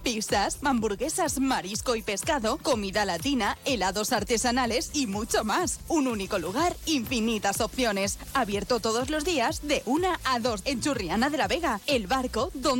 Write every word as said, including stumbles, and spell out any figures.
pizzas, hamburguesas, marisco y pescado, comida latina, helados artesanales y mucho más. Un único lugar, infinitas opciones. Abierto todos los días de una a dos en Churriana de la Vega, El Barco, donde